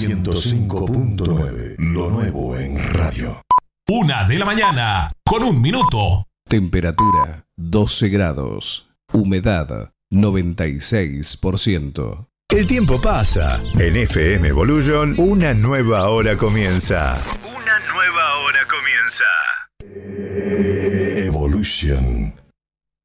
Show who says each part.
Speaker 1: 105.9, lo nuevo en radio.
Speaker 2: 1:00 a.m, con 1 minuto.
Speaker 3: Temperatura 12 grados. Humedad 96%.
Speaker 4: El tiempo pasa. En FM Evolution, una nueva hora comienza. Una nueva hora comienza.
Speaker 1: Evolution.